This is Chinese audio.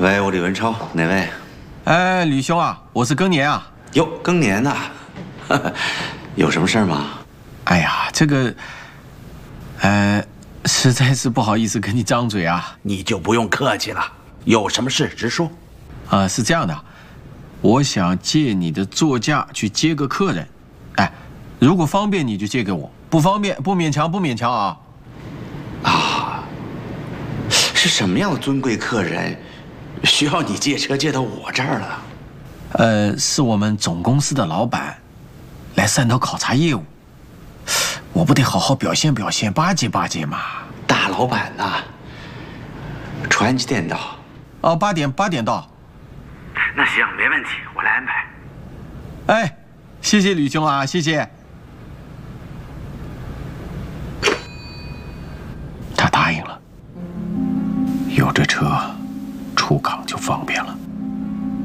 喂，我李文超，哪位？ 哎，吕兄啊，我是更年啊。 哟，更年呐，有什么事儿吗？ 哎呀，这个，实在是不好意思跟你张嘴啊。 你就不用客气了，有什么事直说。 是这样的，我想借你的座驾去接个客人，哎，如果方便你就借给我，不方便不勉强，不勉强啊。 啊，是什么样的尊贵客人，需要你借车借到我这儿了？ 是我们总公司的老板，来汕头考察业务，我不得好好表现表现，巴结巴结嘛。 大老板呐，船几点到？ 哦，8点到。 那行，没问题，我来安排。 哎，谢谢吕兄啊，谢谢。他答应了，有这车，出港就方便了。